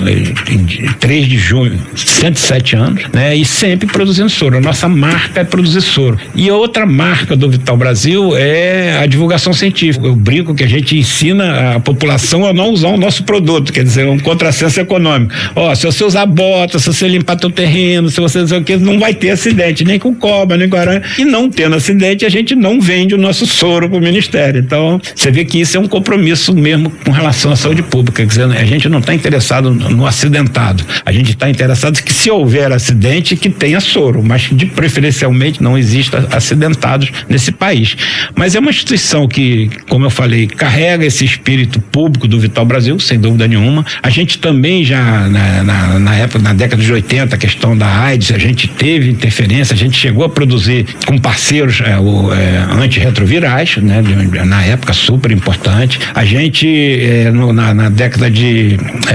em três de junho, cento e sete anos, né? E sempre produzindo soro. A nossa marca é produzir soro. E a outra marca do Vital Brasil é a divulgação científica. Eu brinco que a gente ensina a população a não usar o nosso produto, quer dizer, um contrassenso econômico. Ó, se você usar bota, se você limpar teu terreno, se você dizer o que, não vai ter acidente, nem com cobra, nem com aranha. E não tendo acidente, a gente não vende o nosso soro para o Ministério. Então, você vê que isso é um compromisso mesmo com relação à saúde pública. Quer dizer, a gente não está interessado no acidentado. A gente está interessado que, se houver acidente, que tenha soro, mas de preferencialmente não exista acidentados nesse país. Mas é uma instituição que, como eu falei, carrega esse espírito público do Vital Brasil, sem dúvida nenhuma. A gente também já, na, na, na época, na década de oitenta, a questão da AIDS, a gente teve interferência, a gente chegou a produzir com parceiros é, o, é, antirretrovirais, né, de, na época super importante. A gente, é, no, na, na década de,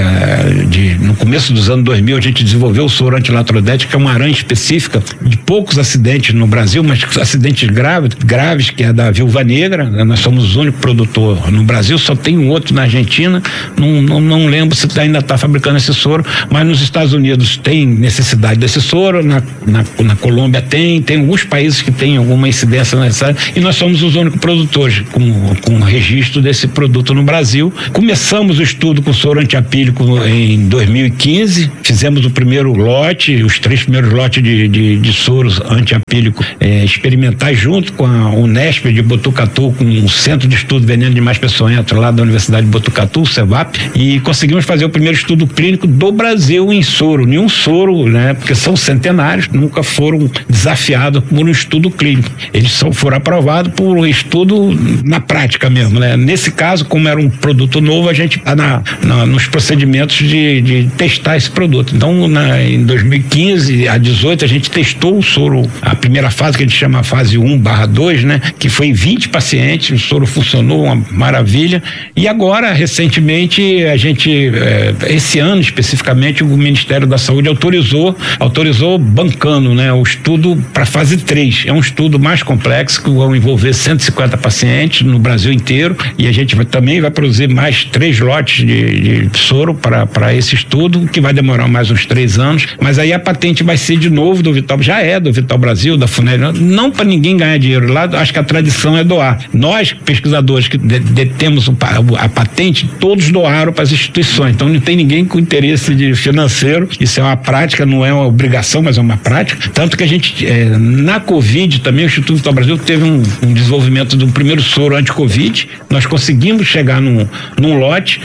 é, de, no começo dos anos dois mil, a gente desenvolveu o soro antilatrodético, que é uma aranha específica de poucos acidentes no Brasil, mas acidentes graves, graves, que é da viúva negra. Nós somos o único produtor no Brasil, só tem um outro na Argentina, não, não, não lembro se ainda está fabricando esse soro, mas nos Estados Unidos tem necessidade desse soro, na, na, na Colômbia tem, tem alguns países que têm alguma incidência necessária, e nós somos os únicos produtores com, com registro desse produto no Brasil. Começamos o estudo com soro antiapílico em dois mil e quinze, fizemos o primeiro lote, os três primeiros lotes de, de, de soros antiapílico é, experimentais junto com a Unesp de Botucatu, com o Centro de Estudo Veneno de Mais Peçonhento lá da Universidade de Botucatu, o CEVAP, e conseguimos fazer o primeiro estudo clínico do Brasil em soro. Nenhum soro, né, porque são centenários, nunca foram desafiados por um estudo clínico. Eles são, foram aprovados por um estudo na prática mesmo, né? Nesse caso, como era um produto novo, a gente está na, na, nos procedimentos de, de testar esse produto. Então, na, em dois mil e quinze a dezoito, a gente testou o soro, a primeira fase, que a gente chama a fase um barra dois, né? Que foi em vinte pacientes, o soro funcionou, uma maravilha. E agora, recentemente, a gente, eh, esse ano especificamente, o Ministério da Saúde autorizou, autorizou bancando, né? O estudo para fase três. É um estudo mais complexo, que vai envolver cento e cinquenta pacientes no Brasil inteiro, e a gente vai, também vai produzir mais três lotes de, de soro para para esse estudo, que vai demorar mais uns três anos, mas aí a patente vai ser de novo do Vital, já é do Vital Brasil, da Funel, não para ninguém ganhar dinheiro lá, acho que a tradição é doar. Nós, pesquisadores que detemos a patente, todos doaram para as instituições, então não tem ninguém com interesse de financeiro, isso é uma prática, não é uma obrigação, mas é uma prática, tanto que a gente, é, na Covid também, o Instituto Vital Brasil teve um, um desenvolvimento do primeiro soro anti-Covid, nós conseguimos chegar num, num lote,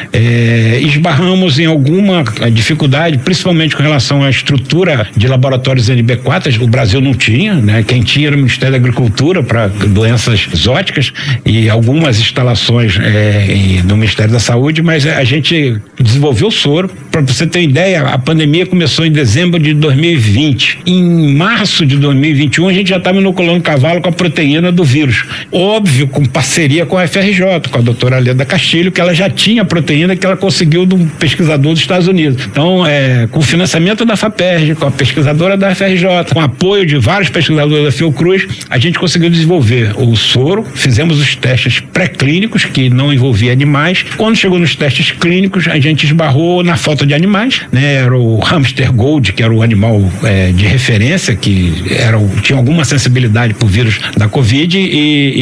é, esbarramos em alguma dificuldade, principalmente com relação à estrutura de laboratórios N B quatro, o Brasil não tinha, né? Quem tinha era o Ministério da Agricultura para doenças exóticas e algumas instalações é, no Ministério da Saúde, mas a gente desenvolveu o soro. Para você ter ideia, a pandemia começou em dezembro de dois mil e vinte. Em março de dois mil e vinte e um, a gente já estava inoculando cavalo com a proteína do vírus. Óbvio, com parceria com a F R J, com a doutora Leda Castilho, que ela já tinha proteína que ela conseguiu de um pesquisador dos Estados Unidos. Então, é, com o financiamento da FAPERJ, com a pesquisadora da F R J, com o apoio de vários pesquisadores da Fiocruz, a gente conseguiu desenvolver o soro, fizemos os testes pré-clínicos, que não envolvia animais. Quando chegou nos testes clínicos, a gente esbarrou na falta de animais, né? Era o hamster gold, que era o animal é, de referência, que era o, tinha alguma sensibilidade para o vírus da Covid, e,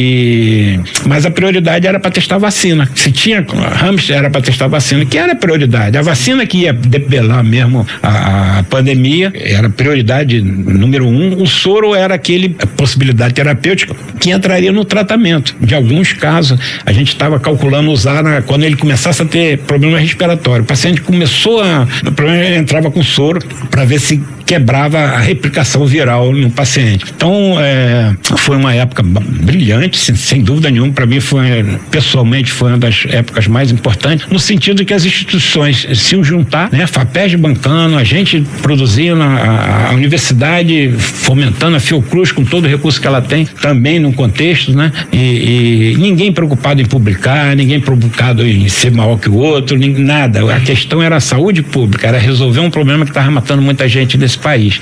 e, mas a prioridade era para testar vacina. Se tinha hamster, era para testar vacina, que era a prioridade. A vacina que ia debelar mesmo a, a pandemia era prioridade número um. O soro era aquele possibilidade terapêutica que entraria no tratamento. De alguns casos, a gente estava calculando usar na, quando ele começasse a ter problema respiratório. O paciente começou a... O problema, ele entrava com soro para ver se quebrava a replicação viral no paciente. Então, é, foi uma época brilhante, sem, sem dúvida nenhuma. Para mim, foi, pessoalmente, foi uma das épocas mais importantes, no sentido de que as instituições se juntar, né? FAPESP bancando, a gente produzindo, a, a universidade fomentando, a Fiocruz com todo o recurso que ela tem, também no contexto, né? E, e ninguém preocupado em publicar, ninguém preocupado em ser maior que o outro, nem, nada. A questão era a saúde pública, era resolver um problema que estava matando muita gente nesse país.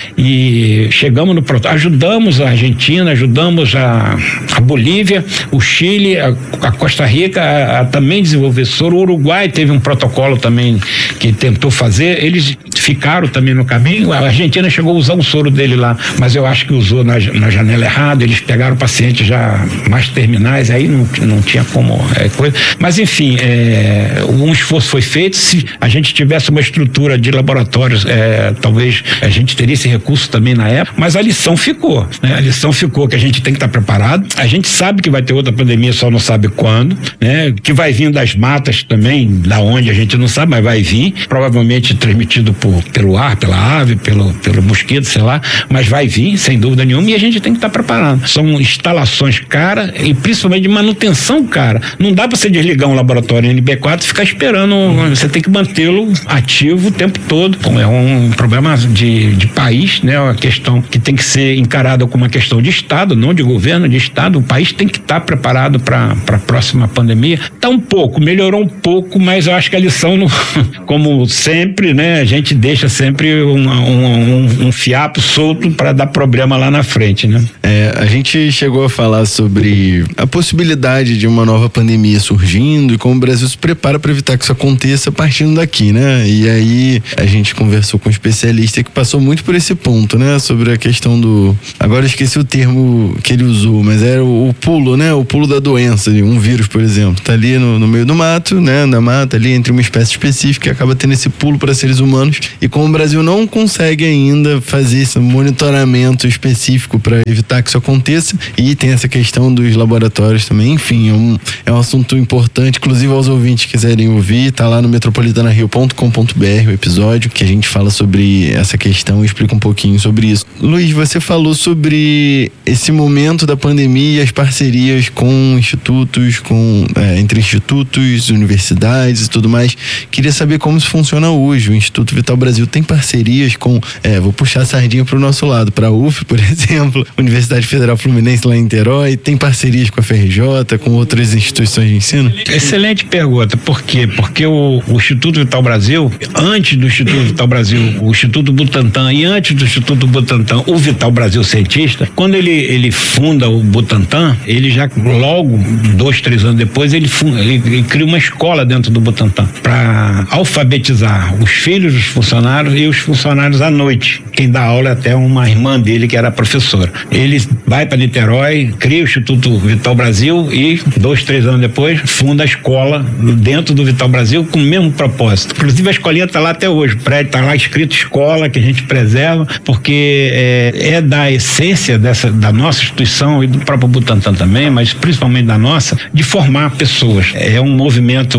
E chegamos no ajudamos a Argentina, ajudamos a, a Bolívia, o Chile, a, a Costa Rica a, a também desenvolver soro. O Uruguai teve um protocolo também que tentou fazer, eles ficaram também no caminho. A Argentina chegou a usar um soro dele lá, mas eu acho que usou na, na janela errada. Eles pegaram pacientes já mais terminais, aí não, não tinha como é, coisa. Mas enfim, é, um esforço foi feito. Se a gente tivesse uma estrutura de laboratórios, é, talvez a gente teria esse recurso também na época, mas a lição ficou, né? A lição ficou que a gente tem que estar preparado. A gente sabe que vai ter outra pandemia, só não sabe quando, né? Que vai vir das matas também, da onde a gente não sabe, mas vai vir, provavelmente transmitido por, pelo ar, pela ave, pelo, pelo mosquito, sei lá, mas vai vir, sem dúvida nenhuma, e a gente tem que estar preparado. São instalações caras e principalmente de manutenção cara. Não dá para você desligar um laboratório N B quatro e ficar esperando, você tem que mantê-lo ativo o tempo todo. Então, é um problema de, de país, né? Uma questão que tem que ser encarada como uma questão de Estado, não de governo, de Estado. O país tem que estar preparado para a próxima pandemia. Está um pouco, melhorou um pouco, mas eu acho que a lição, no, como sempre, né? A gente deixa sempre um, um, um, um fiapo solto para dar problema lá na frente, né? É, a gente chegou a falar sobre a possibilidade de uma nova pandemia surgindo e como o Brasil se prepara para evitar que isso aconteça partindo daqui, né? E aí a gente conversou com um especialista que passou muito por esse ponto, né? Sobre a questão do... Agora eu esqueci o termo que ele usou, mas era o, o pulo, né? O pulo da doença, um vírus, por exemplo. Tá ali no, no meio do mato, né? Na mata, ali entre uma espécie específica, e acaba tendo esse pulo para seres humanos. E como o Brasil não consegue ainda fazer esse monitoramento específico para evitar que isso aconteça, e tem essa questão dos laboratórios também, enfim, é um, é um assunto importante, inclusive aos ouvintes que quiserem ouvir, tá lá no metropolitana rio ponto com ponto b r o episódio que a gente fala sobre essa questão e explica um pouquinho sobre isso. Luiz, você falou sobre esse momento da pandemia e as parcerias com institutos, com, é, entre institutos, universidades e tudo mais. Queria saber como isso funciona hoje. O Instituto Vital Brasil tem parcerias com, é, vou puxar a sardinha para o nosso lado, para a U F, por exemplo, Universidade Federal Fluminense lá em Niterói, tem parcerias com a F R J, com outras instituições de ensino? Excelente pergunta. Por quê? Porque o, o Instituto Vital Brasil, antes do Instituto Vital Brasil, o Instituto Butantan, e antes do Instituto Butantan, o Vital Brasil Cientista, quando ele, ele funda o Butantan, ele já logo, dois, três anos depois, ele, funda, ele, ele cria uma escola dentro do Butantan para alfabetizar os filhos dos funcionários e os funcionários à noite. Quem dá aula é até uma irmã dele que era professora. Ele vai para Niterói, cria o Instituto Vital Brasil e dois, três anos depois funda a escola dentro do Vital Brasil com o mesmo propósito. Inclusive a escolinha está lá até hoje, o prédio está lá escrito escola, que a gente preserva, porque é, é da essência dessa, da nossa instituição e do próprio Butantan também, mas principalmente da nossa, de formar pessoas. É um movimento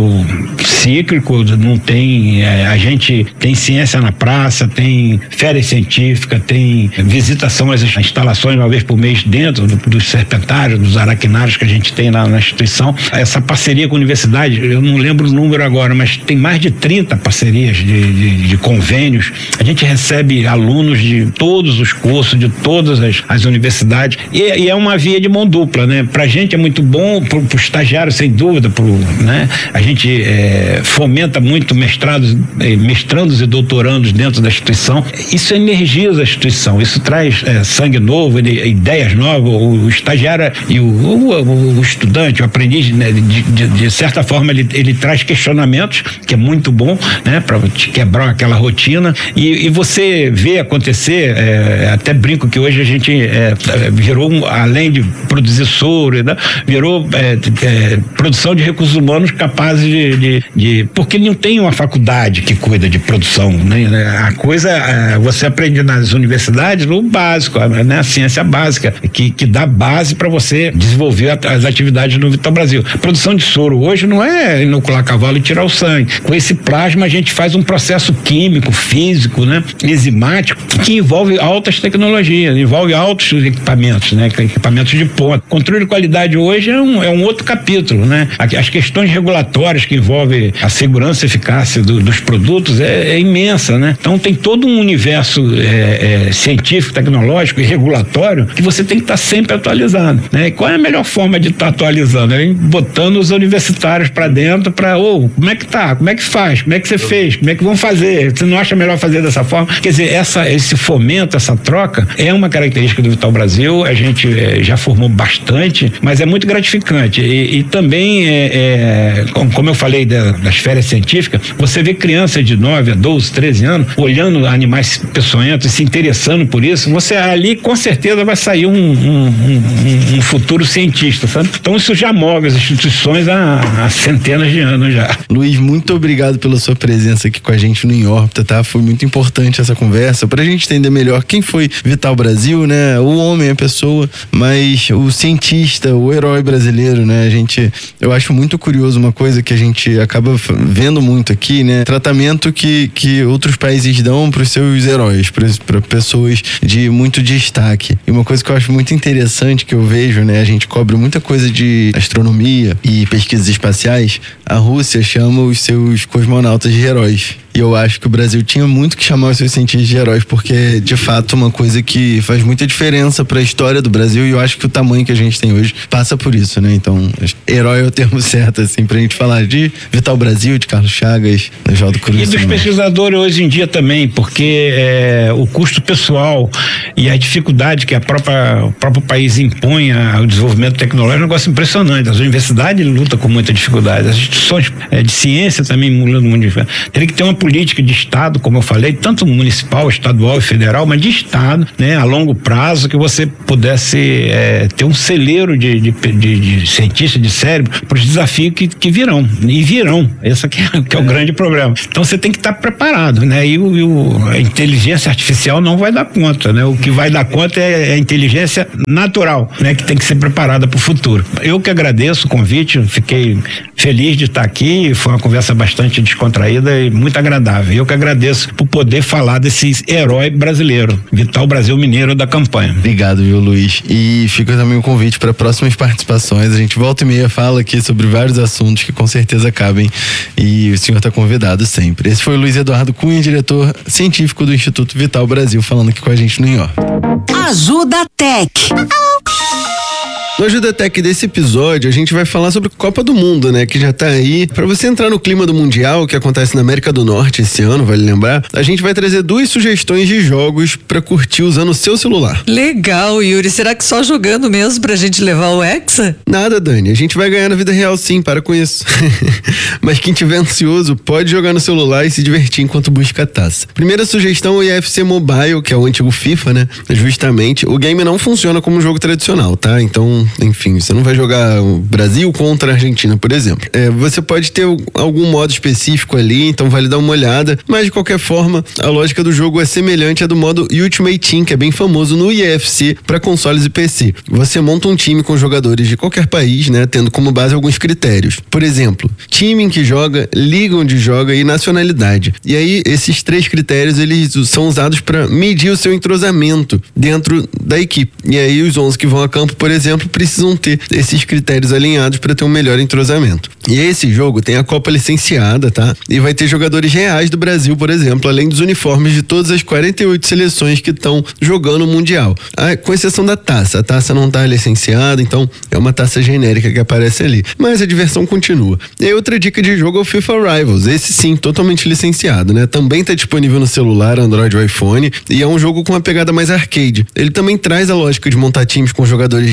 cíclico, não tem, é, a gente tem ciência na praça, tem férias científicas, tem visitação às instalações uma vez por mês dentro do, dos serpentários, dos aracnários que a gente tem lá na instituição. Essa parceria com a universidade, eu não lembro o número agora, mas tem mais de trinta parcerias de, de, de convênios. A gente recebe alunos de todos os cursos, de todas as, as universidades, e, e é uma via de mão dupla, né? Pra gente é muito bom, pro, pro estagiário, sem dúvida, pro, né? A gente é, fomenta muito mestrados, mestrandos e doutorandos dentro da instituição. Isso energiza a instituição, isso traz é, sangue novo, ideias novas. O, o estagiário e o, o, o estudante, o aprendiz, né? de, de, de certa forma, ele, ele traz questionamentos, que é muito bom, né? Para quebrar aquela rotina, e, e você vê acontecer, é, até brinco que hoje a gente é, virou, um, além de produzir soro, né? Virou é, é, produção de recursos humanos capazes de, de, de... Porque não tem uma faculdade que cuida de produção produção, né? A coisa, você aprende nas universidades o básico, né? A ciência básica, que, que dá base para você desenvolver as atividades no Vital Brasil. A produção de soro hoje não é inocular cavalo e tirar o sangue. Com esse plasma a gente faz um processo químico, físico, né? Enzimático, que envolve altas tecnologias, envolve altos equipamentos, né? Equipamentos de ponta. Controle de qualidade hoje é um, é um outro capítulo, né? As questões regulatórias que envolvem a segurança e eficácia do, dos produtos é, é imensa, né? Então tem todo um universo é, é, científico, tecnológico e regulatório que você tem que estar sempre atualizado, né? E qual é a melhor forma de estar atualizando? É botando os universitários para dentro para, ô, oh, como é que tá? Como é que faz? Como é que você fez? Como é que vão fazer? Você não acha melhor fazer dessa forma? Quer dizer, essa, esse fomento, essa troca é uma característica do Vital Brasil. A gente é, já formou bastante, mas é muito gratificante. E, e também, é, é, como eu falei da, das férias científicas, você vê crianças de nove a doze, treze anos olhando animais peçonhentos e se interessando por isso, você ali com certeza vai sair um, um, um, um futuro cientista, sabe? Então isso já move as instituições há, há centenas de anos já. Luiz, muito obrigado pela sua presença aqui com a gente no Em Órbita, tá? Foi muito importante essa conversa, pra gente entender melhor quem foi Vital Brasil, né? O homem, a pessoa, mas o cientista, o herói brasileiro, né? A gente, eu acho muito curioso uma coisa que a gente acaba vendo muito aqui, né? Tratamento que, que outros países dão pros seus heróis, para pessoas de muito destaque. E uma coisa que eu acho muito interessante que eu vejo, né? A gente cobre muita coisa de astronomia e pesquisas espaciais. A Rússia chama os seus cosmonautas de heróis. E eu acho que o Brasil tinha muito que chamar os seus cientistas de heróis, porque, de fato, uma coisa que faz muita diferença para a história do Brasil, e eu acho que o tamanho que a gente tem hoje passa por isso, né? Então, herói é o termo certo, assim, pra gente falar de Vital Brasil, de Carlos Chagas, de Oswaldo Cruz. E dos pesquisadores hoje em dia também, porque é, o custo pessoal e a dificuldade que a própria, o próprio país impõe ao desenvolvimento tecnológico é um negócio impressionante. As universidades lutam com muita dificuldade, as instituições é, de ciência também lutam muito dificuldade. Teria que ter uma política de Estado, como eu falei, tanto municipal, estadual e federal, mas de Estado, né, a longo prazo, que você pudesse é, ter um celeiro de, de, de, de cientistas, de cérebro, para os desafios que, que virão. E virão. Esse aqui é, que é o grande problema. Então você tem que estar preparado, né? E, o, e o, a inteligência artificial não vai dar conta, né? O que vai dar conta é a inteligência natural, né? Que tem que ser preparada para o futuro. Eu que agradeço o convite, fiquei feliz de estar aqui, foi uma conversa bastante descontraída e muito agradável. Eu que agradeço por poder falar desse herói brasileiro, Vital Brasil Mineiro da campanha. Obrigado, viu, Luiz? E fica também o convite para próximas participações. A gente volta e meia fala aqui sobre vários assuntos que com certeza cabem e o senhor está convidado sempre. Esse foi o Luiz Eduardo Cunha, diretor científico do Instituto Vital Brasil, falando aqui com a gente no Em Órbita. Ajuda Tech. No Ajuda Tech desse episódio, a gente vai falar sobre Copa do Mundo, né? Que já tá aí. Pra você entrar no clima do Mundial, que acontece na América do Norte esse ano, vale lembrar, a gente vai trazer duas sugestões de jogos pra curtir usando o seu celular. Legal, Yuri. Será que só jogando mesmo pra gente levar o Hexa? Nada, Dani. A gente vai ganhar na vida real sim, para com isso. Mas quem tiver ansioso, pode jogar no celular e se divertir enquanto busca a taça. Primeira sugestão é o I F C Mobile, que é o antigo FIFA, né? Justamente, o game não funciona como um jogo tradicional, tá? Então, enfim, você não vai jogar o Brasil contra a Argentina, por exemplo. É, você pode ter algum modo específico ali, então vale dar uma olhada, mas de qualquer forma, a lógica do jogo é semelhante à do modo Ultimate Team, que é bem famoso no I F C para consoles e P C. Você monta um time com jogadores de qualquer país, né, tendo como base alguns critérios. Por exemplo, time em que joga, liga onde joga e nacionalidade. E aí, esses três critérios, eles são usados para medir o seu entrosamento dentro da equipe. E aí, os onze que vão a campo, por exemplo, precisam ter esses critérios alinhados para ter um melhor entrosamento. E esse jogo tem a Copa licenciada, tá? E vai ter jogadores reais do Brasil, por exemplo, além dos uniformes de todas as quarenta e oito seleções que estão jogando o Mundial. Ah, com exceção da taça. A taça não está licenciada, então é uma taça genérica que aparece ali. Mas a diversão continua. E aí, outra dica de jogo é o FIFA Rivals. Esse sim, totalmente licenciado, né? Também está disponível no celular, Android ou iPhone, e é um jogo com uma pegada mais arcade. Ele também traz a lógica de montar times com jogadores de diferentes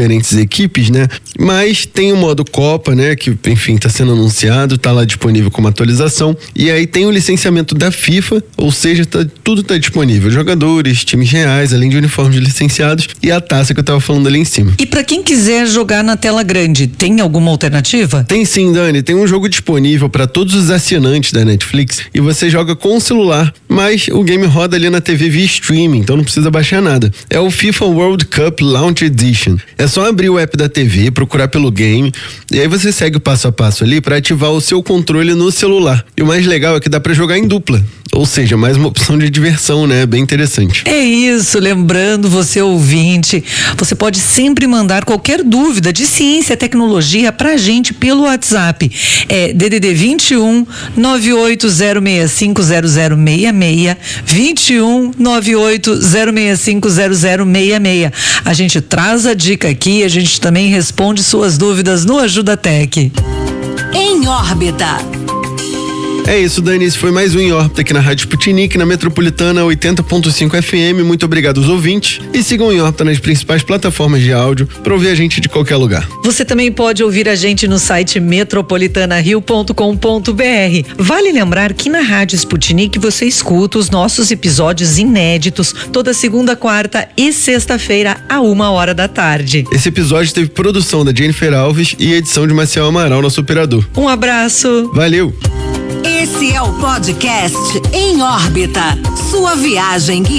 diferentes equipes, né? Mas tem o modo Copa, né? Que, enfim, tá sendo anunciado, tá lá disponível como atualização. E aí tem o licenciamento da FIFA, ou seja, tá, tudo tá disponível. Jogadores, times reais, além de uniformes licenciados e a taça que eu tava falando ali em cima. E para quem quiser jogar na tela grande, tem alguma alternativa? Tem sim, Dani. Tem um jogo disponível para todos os assinantes da Netflix e você joga com o celular, mas o game roda ali na T V via streaming, então não precisa baixar nada. É o FIFA World Cup Launch Edition. É só abrir o app da T V, procurar pelo game e aí você segue o passo a passo ali para ativar o seu controle no celular. E o mais legal é que dá para jogar em dupla. Ou seja, mais uma opção de diversão, né? Bem interessante. É isso, lembrando você ouvinte, você pode sempre mandar qualquer dúvida de ciência e tecnologia pra gente pelo WhatsApp. É D D D vinte e um, nove oito zero seis cinco zero zero seis seis, vinte e um, nove oito zero seis cinco zero zero seis seis. A gente traz a dica aqui, a gente também responde suas dúvidas no Ajuda Tech. Em órbita. É isso, Dani. Esse foi mais um Em Órbita aqui na Rádio Sputnik, na Metropolitana oitenta ponto cinco F M. Muito obrigado aos ouvintes e sigam o Em Órbita nas principais plataformas de áudio para ouvir a gente de qualquer lugar. Você também pode ouvir a gente no site metropolitana rio ponto com ponto b r. Vale lembrar que na Rádio Sputnik você escuta os nossos episódios inéditos toda segunda, quarta e sexta-feira a uma hora da tarde. Esse episódio teve produção da Jennifer Alves e edição de Marcel Amaral, nosso operador. Um abraço. Valeu! Esse é o podcast Em Órbita. Sua viagem guiada.